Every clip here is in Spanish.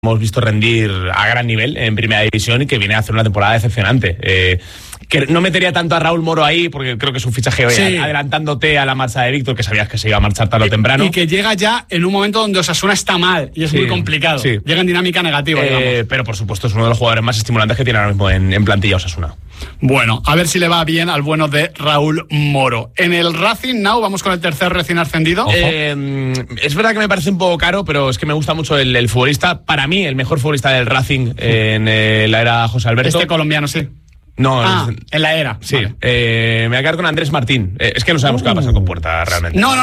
hemos visto rendir a gran nivel en primera división y que viene a hacer una temporada decepcionante. Que no metería tanto a Raúl Moro ahí porque creo que es un fichaje adelantándote a la marcha de Víctor, que sabías que se iba a marchar tarde o temprano. Y que llega ya en un momento donde Osasuna está mal y es muy complicado. Sí. Llega en dinámica negativa, digamos. Pero por supuesto es uno de los jugadores más estimulantes que tiene ahora mismo en plantilla Osasuna. Bueno, a ver si le va bien al bueno de Raúl Moro. En el Racing Now vamos con el tercer recién ascendido. Es verdad que me parece un poco caro, pero es que me gusta mucho el futbolista. Para mí, el mejor futbolista del Racing en la era José Alberto. Este colombiano, sí. No, en la era. Sí, vale. Me voy a quedar con Andrés Martín. Es que no sabemos qué va a pasar con Puerta realmente. No.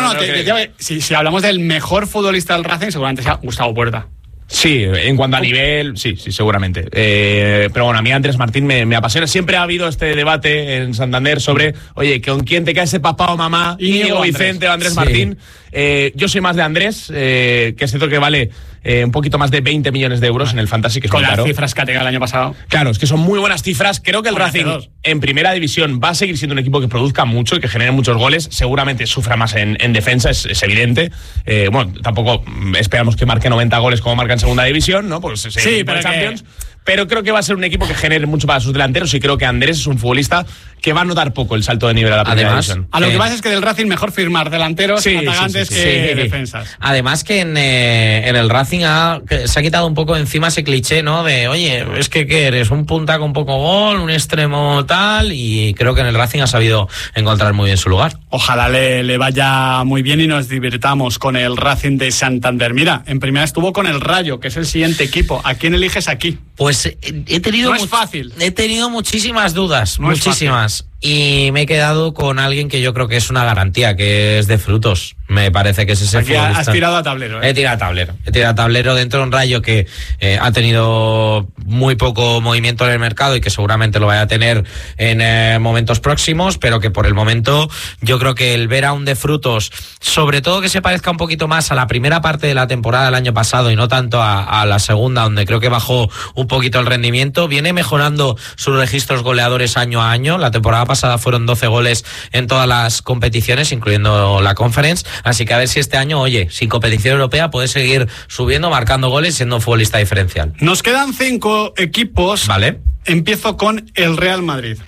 Si hablamos del mejor futbolista del Racing, seguramente sea Gustavo Puerta. Sí, en cuanto a nivel, sí, seguramente. Pero bueno, a mí Andrés Martín me apasiona. Siempre ha habido este debate en Santander sobre, oye, ¿con quién te cae ese papá o mamá? Íñigo, Vicente o Andrés Martín. Yo soy más de Andrés, que es cierto que vale un poquito más de 20 millones de euros en el Fantasy, que es con muy las caro. Cifras que ha tenido el año pasado. Claro, es que son muy buenas cifras. Creo que el Racing en primera división va a seguir siendo un equipo que produzca mucho y que genere muchos goles. Seguramente sufra más en defensa, es evidente. Bueno, tampoco esperamos que marque 90 goles como marca en segunda división, ¿no? Pues sí, pero Champions. Pero creo que va a ser un equipo que genere mucho para sus delanteros y creo que Andrés es un futbolista que va a notar poco el salto de nivel a la primera división. A lo que pasa es que del Racing mejor firmar delanteros atacantes que defensas. Además que en el Racing se ha quitado un poco encima ese cliché, ¿no? De, oye, es que ¿qué eres? Un punta con poco gol, un extremo tal, y creo que en el Racing ha sabido encontrar muy bien su lugar. Ojalá le vaya muy bien y nos divirtamos con el Racing de Santander. Mira, en primera estuvo con el Rayo, que es el siguiente equipo. ¿A quién eliges aquí? Pues he tenido... No es fácil. He tenido muchísimas dudas, no muchísimas. Y me he quedado con alguien que yo creo que es una garantía, que es de Frutos. Me parece que es ese futbolista. Has tirado a tablero, He tirado a tablero dentro de un Rayo que ha tenido muy poco movimiento en el mercado y que seguramente lo vaya a tener en momentos próximos, pero que por el momento yo creo que el ver a un de Frutos, sobre todo que se parezca un poquito más a la primera parte de la temporada del año pasado y no tanto a la segunda, donde creo que bajó un poquito el rendimiento, viene mejorando sus registros goleadores año a año. La temporada pasada fueron 12 goles en todas las competiciones, incluyendo la Conference. Así que a ver si este año, oye, sin competición europea puede seguir subiendo, marcando goles, siendo un futbolista diferencial. Nos quedan 5 equipos. Vale. Empiezo con el Real Madrid.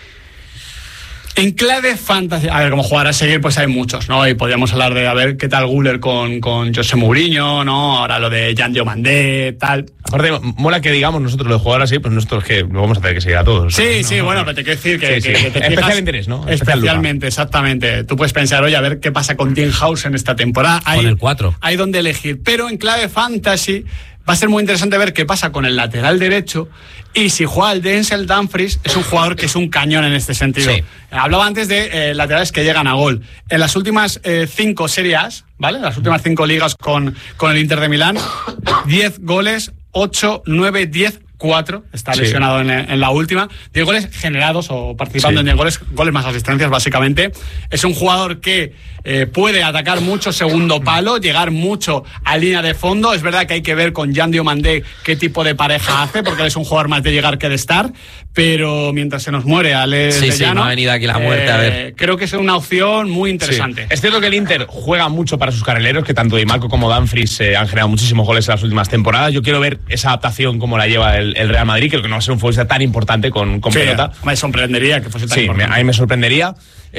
En clave fantasy, a ver, como jugar a seguir, pues hay muchos, ¿no? Y podríamos hablar de, a ver, qué tal Güler con José Mourinho, ¿no? Ahora lo de Jan Diomandé, tal. Aparte, mola que digamos nosotros lo de jugar así, pues nosotros que lo vamos a tener que seguir a todos. Sí, bueno, pero te quiero decir que te fijas, especial interés, ¿no? Especialmente, exactamente. Tú puedes pensar, oye, a ver qué pasa con Dienhausen en esta temporada. Con el 4. Hay donde elegir. Pero en clave fantasy va a ser muy interesante ver qué pasa con el lateral derecho y si juega el Denzel Dumfries. Es un jugador que es un cañón en este sentido. Sí. Hablaba antes de laterales que llegan a gol. En las últimas 5 Serie A, ¿vale? Las últimas 5 ligas con el Inter de Milán, 10 goles, 8, 9, 10, 4, está lesionado en la última, 10 goles generados o participando en 10 goles más asistencias básicamente. Es un jugador que puede atacar mucho segundo palo, llegar mucho a línea de fondo. Es verdad que hay que ver con Jan Diomandé qué tipo de pareja hace, porque él es un jugador más de llegar que de estar, pero mientras se nos muere Alex de Llano, no ha venido aquí la muerte, a ver. Creo que es una opción muy interesante. Es cierto que el Inter juega mucho para sus carrileros, que tanto Di Marco como Dumfries han generado muchísimos goles en las últimas temporadas. Yo quiero ver esa adaptación como la lleva el Real Madrid. Creo que no va a ser un futbolista tan importante con pelota. Me sorprendería que fuese tan importante. A mí me sorprendería.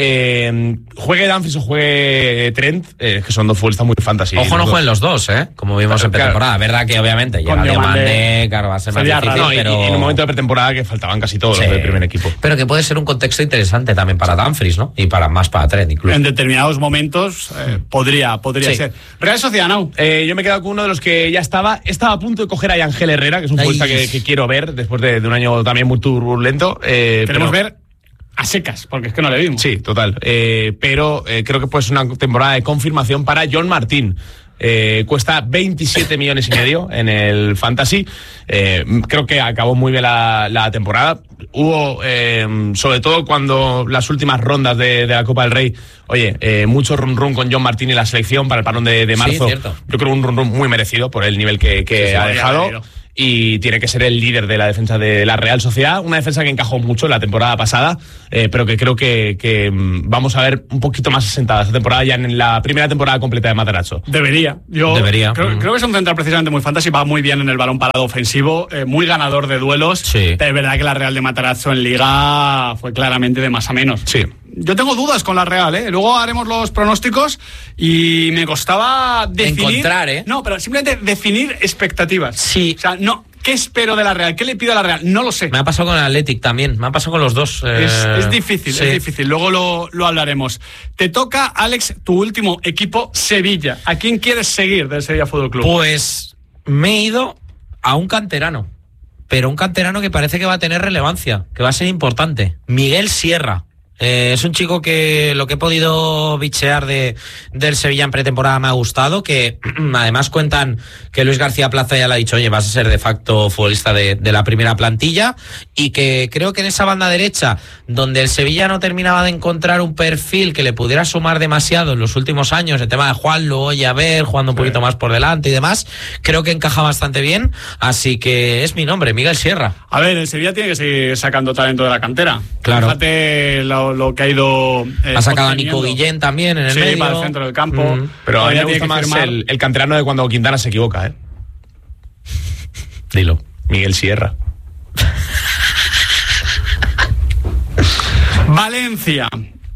Juegue Dumfries o juegue Trent, que son dos futbolistas muy fantasy. Ojo, no jueguen los dos, como vimos en pretemporada. Verdad que obviamente llega Diomandé, claro, va a ser más difícil, pero... Y en un momento de pretemporada que faltaban casi todos los del primer equipo. Pero que puede ser un contexto interesante también para Dumfries, ¿no? Y más para Trent incluso. En determinados momentos podría ser. Real Sociedad, ¿no? Yo me he quedado con uno de los que ya estaba a punto de coger a Ángel Herrera, que es un futbolista que quiero ver después de un año también muy turbulento. Queremos ver a secas, porque es que no le vimos. Sí, total. Pero creo que puede ser una temporada de confirmación para John Martín. Cuesta 27 millones y medio en el Fantasy. Creo que acabó muy bien la temporada. Hubo, sobre todo cuando las últimas rondas de la Copa del Rey, mucho run con John Martín y la selección para el parón de marzo. Sí, cierto. Yo creo un run muy merecido por el nivel que ha dejado. y tiene que ser el líder de la defensa de la Real Sociedad, una defensa que encajó mucho en la temporada pasada, pero que creo que vamos a ver un poquito más asentada esta temporada, ya en la primera temporada completa de Matarazzo. Debería. Creo que es un central precisamente muy fantasy, va muy bien en el balón parado ofensivo, muy ganador de duelos, sí. Pero es verdad que la Real de Matarazzo en Liga fue claramente de más a menos. Sí. Yo tengo dudas con la Real, ¿eh? Luego haremos los pronósticos y me costaba definir... Encontrar, ¿eh? No, pero simplemente definir expectativas. Sí. O sea, no, ¿qué espero de la Real? ¿Qué le pido a la Real? No lo sé. Me ha pasado con el Athletic también, me ha pasado con los dos. Es difícil, sí. es difícil. Luego lo hablaremos. Te toca, Alex, tu último equipo, Sevilla. ¿A quién quieres seguir del Sevilla Fútbol Club? Pues me he ido a un canterano, pero un canterano que parece que va a tener relevancia, que va a ser importante. Miguel Sierra. Es un chico que lo que he podido bichear del Sevilla en pretemporada me ha gustado, que además cuentan que Luis García Plaza ya le ha dicho, oye, vas a ser de facto futbolista de la primera plantilla, y que creo que en esa banda derecha, donde el Sevilla no terminaba de encontrar un perfil que le pudiera sumar demasiado en los últimos años, el tema de Juanlo, oye, a ver, jugando un poquito más por delante y demás, creo que encaja bastante bien, así que es mi nombre, Miguel Sierra. A ver, el Sevilla tiene que seguir sacando talento de la cantera. Claro. Fíjate lo que ha ido... ha sacado a Nico Guillén también en el medio. Sí, para el centro del campo. Pero a mí me gusta más el canterano de cuando Quintana se equivoca, ¿eh? Dilo. Miguel Sierra. Valencia.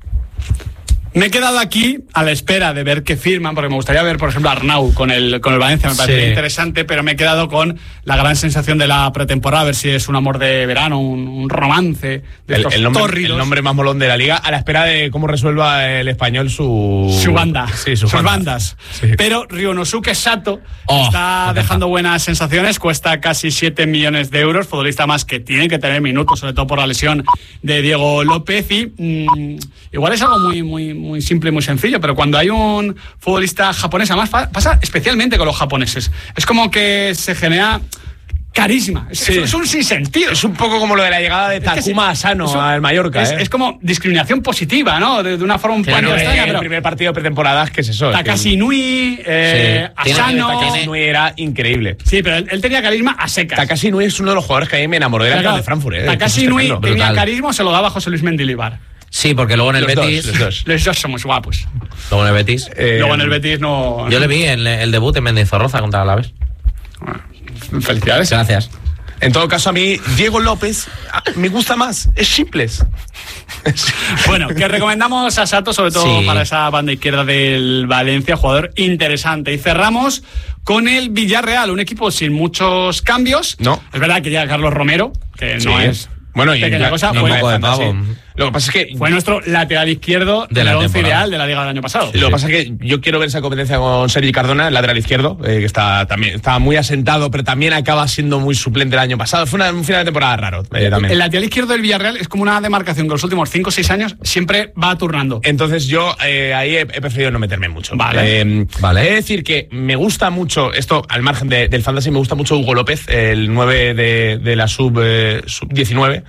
Me he quedado aquí a la espera de ver qué firman, porque me gustaría ver, por ejemplo, a Arnau con el Valencia, me parece interesante, pero me he quedado con la gran sensación de la pretemporada, a ver si es un amor de verano, un romance de estos tórridos. El nombre más molón de la liga, a la espera de cómo resuelva el Español su banda, sí, sus bandas. Sí. Pero Ryonosuke Sato está dejando buenas sensaciones, cuesta casi 7 millones de euros, futbolista más que tiene que tener minutos, sobre todo por la lesión de Diego López, y igual es algo muy simple y muy sencillo, pero cuando hay un futbolista japonés, además pasa especialmente con los japoneses, es como que se genera carisma, es un sinsentido. Es un poco como lo de la llegada de Takuma Asano al Mallorca. Es como discriminación positiva, ¿no? De una forma un poco extraña. El primer partido de pretemporada, ¿qué es eso? Takashi Inui, Asano. Takashi Inui era increíble. Sí, pero él tenía carisma a secas. Takashi Inui es uno de los jugadores que a mí me enamoró de la de Frankfurt. Takashi Inui tenía carisma, se lo daba José Luis Mendilibar. Sí, porque luego en el Betis... Los dos somos guapos. Luego en el Betis... luego en el Betis no... Yo le vi en el debut en Mendizorroza contra el Alavés. Felicidades. Gracias. En todo caso, a mí, Diego López me gusta más. Es simples. Bueno, que recomendamos a Sato, sobre todo para esa banda izquierda del Valencia, jugador interesante. Y cerramos con el Villarreal, un equipo sin muchos cambios. No. Es verdad que llega Carlos Romero, que no es... Bueno, y pequeña cosa, un poco de pavo. Lo que pasa es que fue nuestro lateral izquierdo del once ideal de la Liga del año pasado. Lo que pasa es que yo quiero ver esa competencia con Sergi Cardona, el lateral izquierdo, que está muy asentado, pero también acaba siendo muy suplente el año pasado. Fue un final de temporada raro. También. El lateral izquierdo del Villarreal es como una demarcación que los últimos 5 o 6 años siempre va turnando. Entonces yo ahí he preferido no meterme mucho. Vale. He de decir que me gusta mucho, esto al margen del fantasy, me gusta mucho Hugo López, el 9 de la sub-19,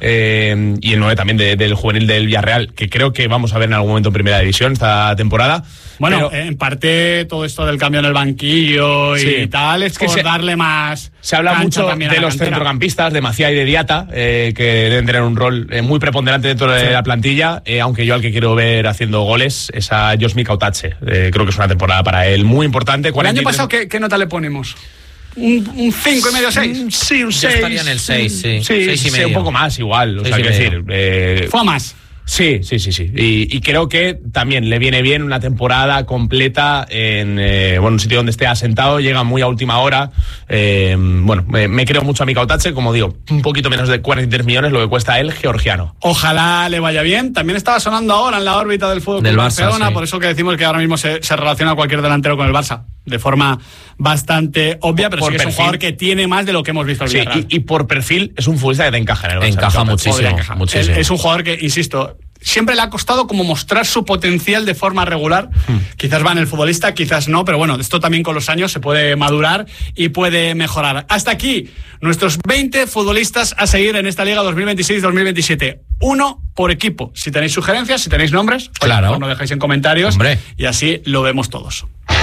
y el 9 también del juvenil del Villarreal, que creo que vamos a ver en algún momento en primera división esta temporada. Bueno, pero, en parte todo esto del cambio en el banquillo y tal es por darle más. Se habla mucho de los centrocampistas, de Maciá y de Diata, que deben tener un rol muy preponderante dentro de la plantilla, aunque yo al que quiero ver haciendo goles es a Josmi Kautache. Creo que es una temporada para él muy importante. ¿El año pasado qué nota le ponemos? ¿Un 5,5, 6? Sí, un 6. Yo estaría en el 6, sí. 6,5. Un poco más igual. O sea, quiero decir, fue a más. Sí. Y creo que también le viene bien una temporada completa en un sitio donde esté asentado, llega muy a última hora. Me creo mucho a Mika Otache, como digo, un poquito menos de 43 millones lo que cuesta él, georgiano. Ojalá le vaya bien. También estaba sonando ahora en la órbita del fútbol del Barcelona, por eso que decimos que ahora mismo se relaciona cualquier delantero con el Barça de forma bastante obvia, pero sí que es un jugador que tiene más de lo que hemos visto al Villarreal. Y por perfil es un futbolista que te encaja en el Barça. Encaja muchísimo. Es un jugador que, insisto, siempre le ha costado como mostrar su potencial de forma regular. Quizás va en el futbolista, quizás no, pero bueno, esto también con los años se puede madurar y puede mejorar. Hasta aquí nuestros 20 futbolistas a seguir en esta Liga 2026-2027. Uno por equipo. Si tenéis sugerencias, si tenéis nombres, claro, no dejéis en comentarios. Hombre. Y así lo vemos todos.